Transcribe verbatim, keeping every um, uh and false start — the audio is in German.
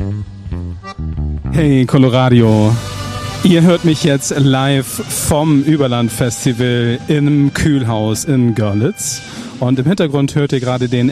Hey Coloradio, ihr hört mich jetzt live vom Überland Festival im Kühlhaus in Görlitz und im Hintergrund hört ihr gerade den